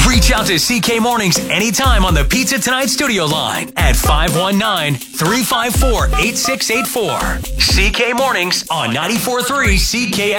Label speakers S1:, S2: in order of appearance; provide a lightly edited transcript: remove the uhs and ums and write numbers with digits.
S1: Reach out to CK Mornings anytime on the Pizza Tonight studio line at 519-354-8684. CK Mornings on 94.3 CK.